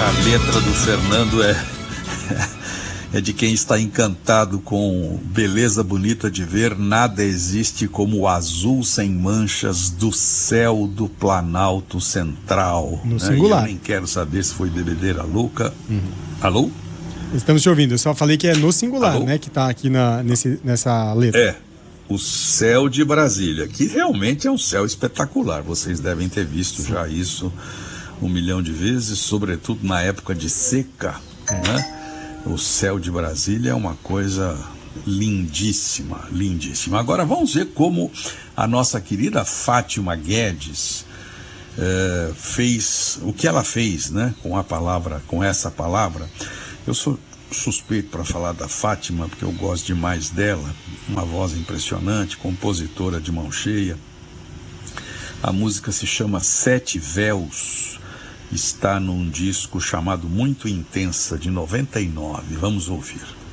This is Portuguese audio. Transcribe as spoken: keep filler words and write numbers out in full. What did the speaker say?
a letra do Fernando é, é de quem está encantado com beleza bonita de ver. Nada existe como o azul sem manchas do céu do Planalto Central. No né? singular. E eu nem quero saber se foi bebedeira louca. Uhum. Alô? Estamos te ouvindo. Eu só falei que é no singular, Alô? né? Que está aqui na, nesse, nessa letra. É. O céu de Brasília, que realmente é um céu espetacular. Vocês devem ter visto Sim. já isso um milhão de vezes, sobretudo na época de seca, né? O céu de Brasília é uma coisa lindíssima, lindíssima. Agora vamos ver como a nossa querida Fátima Guedes eh, fez, o que ela fez, né? Com a palavra, com essa palavra. Eu sou suspeito para falar da Fátima, porque eu gosto demais dela, uma voz impressionante, compositora de mão cheia. A música se chama Sete Véus, está num disco chamado Muito Intensa, de noventa e nove. Vamos ouvir.